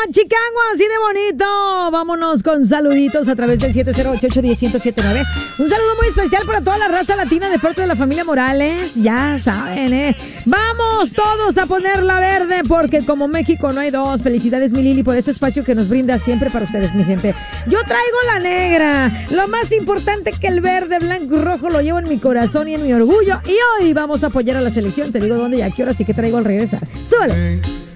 Chicago, así de bonito. Vámonos con saluditos a través del 708-810-1079. Un saludo muy especial para toda la raza latina de parte de la familia Morales. Ya saben, Vamos todos a ponerla verde porque como México no hay dos. Felicidades, mi Lili, por ese espacio que nos brinda siempre para ustedes, mi gente. Yo traigo la negra. Lo más importante que el verde, blanco y rojo lo llevo en mi corazón y en mi orgullo. Y hoy vamos a apoyar a la selección. Te digo dónde y a qué hora, así que traigo al regresar. ¡Súbelo!